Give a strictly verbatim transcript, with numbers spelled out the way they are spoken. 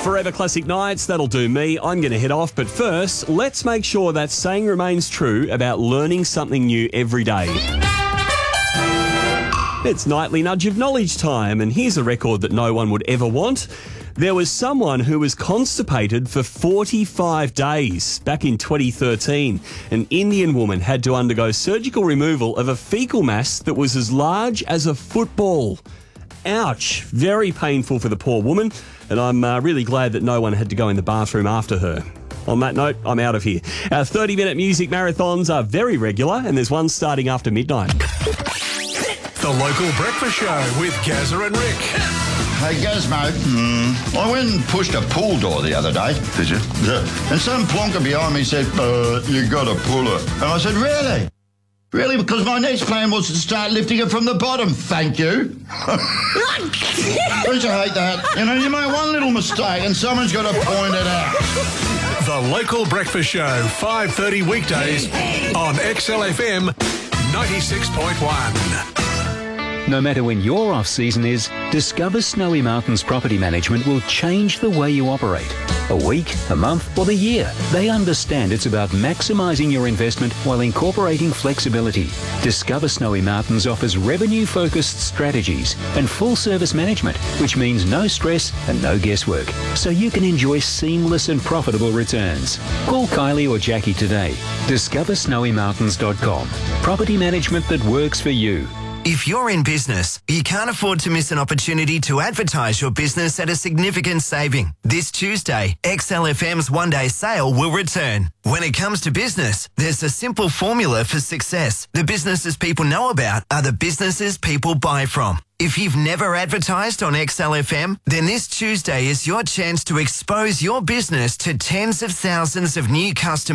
Forever Classic Nights, that'll do me. I'm going to head off, but first, let's make sure that saying remains true about learning something new every day. It's nightly nudge of knowledge time, and here's a record that no one would ever want. There was someone who was constipated for forty-five days back in twenty thirteen. An Indian woman had to undergo surgical removal of a fecal mass that was as large as a football. Ouch. Very painful for the poor woman, and I'm uh, really glad that no one had to go in the bathroom after her. On that note, I'm out of here. Our thirty-minute music marathons are very regular, and there's one starting after midnight. The Local Breakfast Show with Gazza and Rick. Hey, Gazmo, mm, I went and pushed a pool door the other day. Did you? Yeah. And some plonker behind me said, uh, you got to pull it. And I said, really? Really? Because my next plan was to start lifting it from the bottom, thank you. Don't you hate that? You know, you make one little mistake and someone's got to point it out. The Local Breakfast Show, five thirty weekdays on X L F M ninety-six point one. No matter when your off-season is, Discover Snowy Mountains Property Management will change the way you operate. A week, a month, or the year, they understand it's about maximising your investment while incorporating flexibility. Discover Snowy Mountains offers revenue-focused strategies and full-service management, which means no stress and no guesswork, so you can enjoy seamless and profitable returns. Call Kylie or Jackie today. discover snowy mountains dot com. Property management that works for you. If you're in business, you can't afford to miss an opportunity to advertise your business at a significant saving. This Tuesday, X L F M's one-day sale will return. When it comes to business, there's a simple formula for success. The businesses people know about are the businesses people buy from. If you've never advertised on X L F M, then this Tuesday is your chance to expose your business to tens of thousands of new customers.